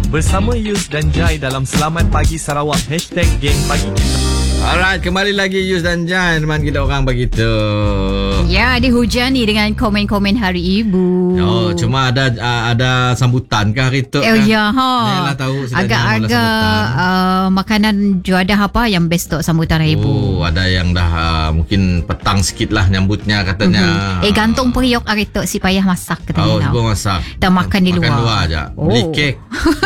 bersama Yus dan Jai dalam Selamat Pagi Sarawak #Geng Pagi Kita. Alright, kembali lagi Yus dan Jai, teman kita orang begitu. Ya, dihujani dengan komen-komen Hari Ibu. Oh, cuma ada sambutan ke hari tu? Ya, Yalah, tahu agak-agak makanan juadah apa yang best untuk sambutan Hari Ibu. Oh, ada yang dah mungkin petang sikit lah nyambutnya katanya. Gantung periuk hari tu si payah masak katanya. Oh, masak. Kita makan di luar. Makan luar aja. Beli kek.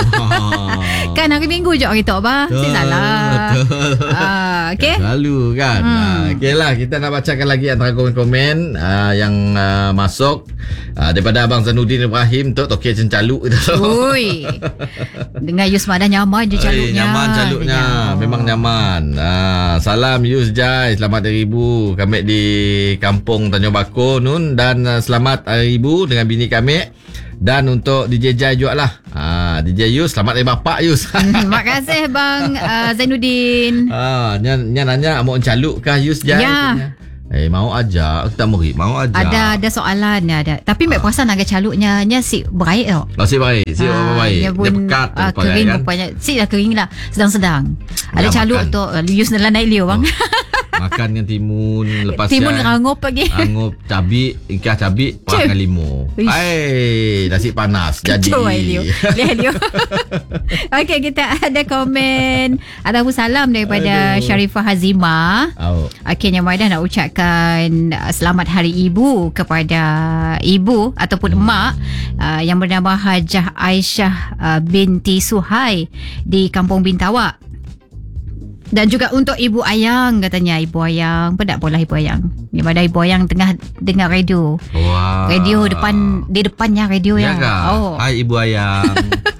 Kan hari Minggu je hari tu apa? Si salah. Betul. Okey. Selalu kan. Okey lah, kita nak bacakan lagi antara komen-komen yang masuk daripada Abang Zanuddin Ibrahim tu Tokek Cencaluk. Ui. Dengan Yus dah nyaman je caluknya. Nyaman caluknya. Memang nyaman. Salam Yus Jai, selamat Hari Ibu. Kami di kampung Tanjung Bakor Nun, dan selamat Hari Ibu dengan bini kami. Dan untuk DJ Jai jugalah. DJ Yus, selamat Hari Bapak Yus. Terima kasih Bang Zainuddin. Nya nanya mau caluk kah Yus Jai? Ya. Mau aja, kita murid mau aja. Ada soalan ada. Tapi mek perasan agak caluknya nya si baik tau. Si baik, si apa baik. Dia pekat kering kan? rupanya. Si dah kering lah, sedang-sedang. Ada caluk tu Yus dalam naik liu bang. Makan dengan timun lepas timun rangup lagi. Rangup cabai, ikan cabai, perang limau. Nasi panas jadi. Liu. Okey, kita ada komen. Ada salam daripada Sharifah Hazimah. Okey, yang dah nak ucapkan selamat Hari Ibu kepada ibu ataupun mak yang bernama Hajah Aisyah binti Suhai di Kampung Bintawak. Dan juga untuk Ibu Ayang, katanya Ibu Ayang. Pedak pula Ibu Ayang. Ni pada Ibu Ayang tengah dengar radio. Wah. Radio di depannya radio ya. Hai Ibu Ayang.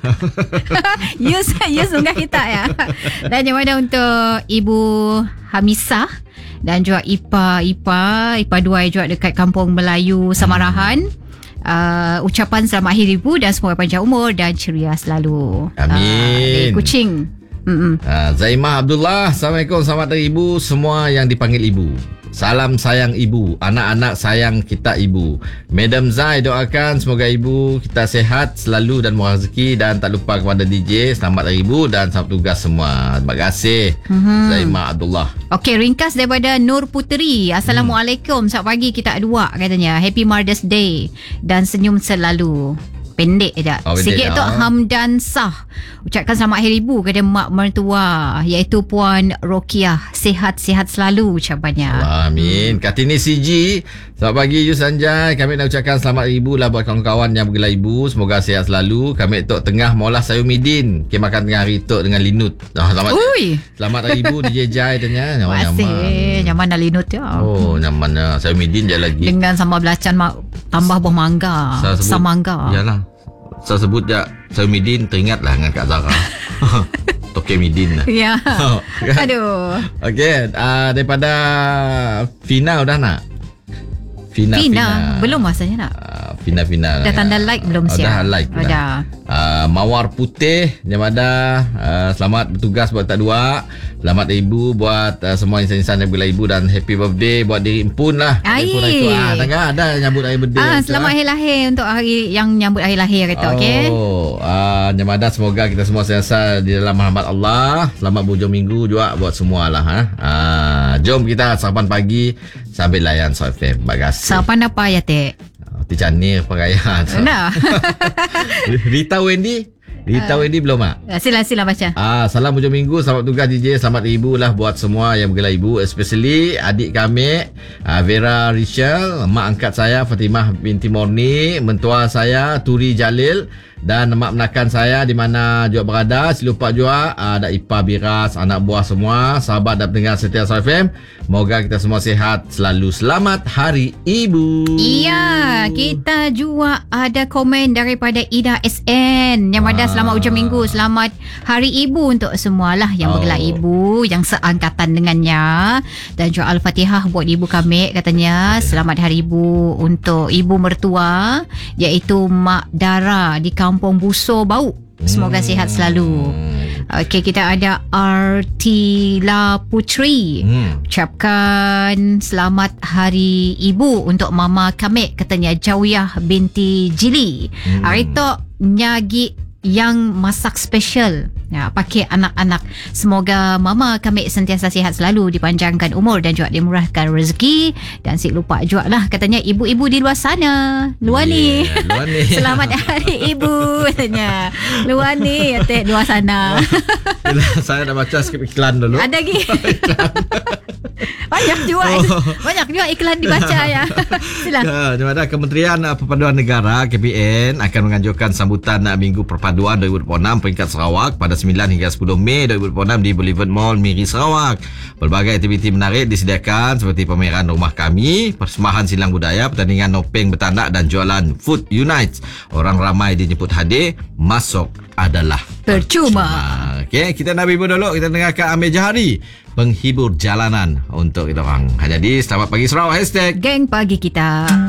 Yus unggah kita ya. Dan yang mana untuk Ibu Hamisah dan juga Ipa Duai juga dekat Kampung Melayu Samarahan. Ucapan selamat Hari Ibu dan semoga panjang umur dan ceria selalu. Amin. Dari Kuching. Zaimah Abdullah, Assalamualaikum, selamat Hari Ibu semua yang dipanggil Ibu. Salam sayang Ibu, anak-anak sayang kita Ibu. Madam Zai doakan semoga Ibu kita sehat selalu dan murah rezeki, dan tak lupa kepada DJ selamat Hari Ibu dan selamat tugas semua. Terima kasih Zaimah Abdullah. Okey, ringkas daripada Nur Puteri. Assalamualaikum, selamat pagi kita dua katanya. Happy Mother's Day dan senyum selalu. Pendek je. Sikit tu Hamdan Sah. Ucapkan selamat Hari Ibu kepada mak mertua iaitu Puan Rokiah. Sihat-sihat selalu ucapannya. Amin. Kartini CG, selamat pagi Yus Anjay. Kami nak ucapkan selamat Hari Ibu lah buat kawan-kawan yang bergelar Ibu. Semoga sihat selalu. Kami tok tengah maulah sayur midin. Kita makan tengah hari tok dengan linut. Selamat Hari Ibu DJ Jai tanya. Nyaman. Nyaman dah linut ya. Oh, nyaman sayur midin je lagi. Dengan sambal belacan tambah buah mangga. Asam mangga. Yalah. Saya sebut je sayur midin, teringatlah dengan Kak Zara. Tokek midin lah. Ya. Aduh. Okey, daripada Fina udah nak? Fina. Belum masanya nak. Fina. Dah tanda like belum siap? Dah like. Dah. Mawar Putih yang ada selamat bertugas buat tak dua. Selamat Ibu buat semua insan-insan yang bergelar Ibu, dan happy birthday buat diri Empun lah. Tengah ada nyambut hari birthday. Selamat hari lahir untuk hari yang nyambut hari lahir itu. Okey. Yang ada semoga kita semua sentiasa di dalam rahmat Allah. Selamat berhujung minggu juga buat semualah. Jom kita sarapan pagi sambil layan Soul FM. Terima kasih. Sarapan apa ya, Tek? Ticanir perayaan. Nah. Rita Wendy belum Sila baca. Salam hujung minggu, selamat tugas DJ, selamat Ibu lah buat semua yang bergelar Ibu, especially adik kami Vera Rachel, mak angkat saya Fatimah binti Morni, mentua saya Turi Jalil, dan mak menakan saya di mana juga berada. Lupa juga ada Ipa Biras, anak buah semua, sahabat dan pendengar setia Soul FM. Moga kita semua sihat selalu. Selamat Hari Ibu. Iya, kita juga ada komen daripada Ida SN yang ada selamat hujung minggu, selamat Hari Ibu untuk semualah yang bergelar Ibu, yang seangkatan dengannya, dan juga Al-Fatihah buat ibu kami katanya. Selamat Hari Ibu untuk ibu mertua iaitu Mak Dara di Kampung Buso Bau. Semoga sihat selalu. Okey, kita ada Artila Putri. Ucapkan selamat Hari Ibu untuk Mama kami katanya Jawiyah binti Jili. Hari tu nyagi yang masak special pakai anak-anak. Semoga Mama kami sentiasa sihat selalu, dipanjangkan umur dan juga dimurahkan rezeki. Dan si lupa juga lah, katanya ibu-ibu di luar sana, luar ni selamat hari ibu katanya. Luar ni luar sana. Saya dah baca skrip iklan dulu. Ada lagi. Banyak juga iklan dibaca ya. Sila. Terima kasih. Kementerian Perpaduan Negara KPN akan menganjurkan sambutan Minggu Perpaduan 2026 peringkat Sarawak pada 9 hingga 10 Mei 2026 di Boulevard Mall Miri Sarawak. Pelbagai aktiviti menarik disediakan seperti pameran rumah kami, persembahan silang budaya, pertandingan nopeng bertandak dan jualan Food Unites. Orang ramai dijemput hadir, masuk adalah percuma. Okey, kita nak berhibur dulu. Kita dengarkan Amir Jahari, penghibur jalanan untuk kita orang. Jadi, selamat pagi Sarawak. #. Geng pagi kita.